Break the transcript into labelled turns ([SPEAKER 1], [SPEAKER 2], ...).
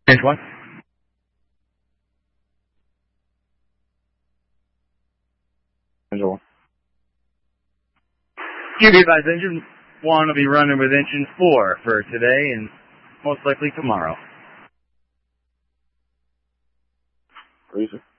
[SPEAKER 1] Change one. Change one. QB advised engine 1 will be running with engine 4 for today and most likely tomorrow. Crazy.